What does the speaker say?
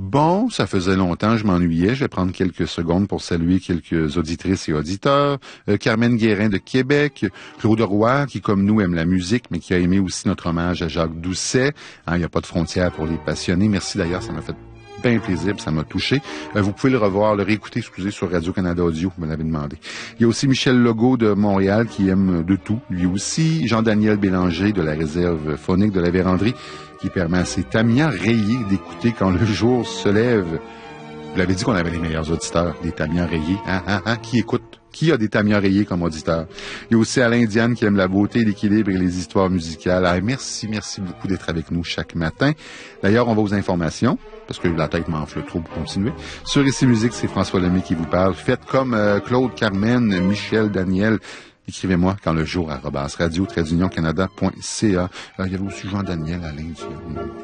Bon, ça faisait longtemps, je m'ennuyais. Je vais prendre quelques secondes pour saluer quelques auditrices et auditeurs. Carmen Guérin de Québec, Claude Roy, qui comme nous aime la musique, mais qui a aimé aussi notre hommage à Jacques Doucet. Il n'y a pas de frontières pour les passionnés. Merci d'ailleurs, ça m'a fait bien plaisir, ça m'a touché. Vous pouvez le revoir, le réécouter, excusez, sur Radio-Canada Audio, vous me l'avez demandé. Il y a aussi Michel Legault de Montréal qui aime de tout, lui aussi. Jean-Daniel Bélanger de la réserve phonique de la Vérandrie qui permet à ses tamias rayés d'écouter quand le jour se lève. Vous l'avez dit qu'on avait les meilleurs auditeurs, des tamias rayés. Qui écoute? Qui a des tamias rayés comme auditeur? Il y a aussi Alain Diane qui aime la beauté, l'équilibre et les histoires musicales. Merci beaucoup d'être avec nous chaque matin. D'ailleurs, on va aux informations, parce que la tête m'enfle trop pour continuer. Sur Ici Musique, c'est François Lemay qui vous parle. Faites comme Claude, Carmen, Michel, Daniel. Écrivez-moi quand le jour @radio-canada.ca. Il y avait aussi Jean-Daniel Alain Diane.